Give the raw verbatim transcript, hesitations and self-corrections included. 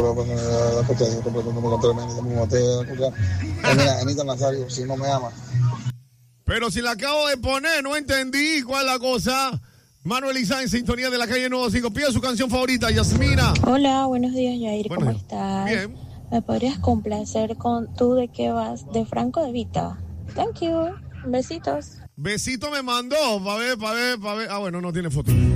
seguro pues, la potencia, completando con tremendo, como te mira, Anita Nazario, si no me ama. Pero si la acabo de poner, no entendí cuál es la cosa. Manuel Isa en sintonía de la calle Nuevo cinco. Pide su canción favorita, Yasmina. Hola, buenos días, Yair. Buenos ¿Cómo días. estás? Bien. ¿Me podrías complacer con Tú de qué vas de Franco De Vita? Thank you. Besitos. Besito me mandó, para ver, para ver, para ver. Ah, bueno, no tiene foto.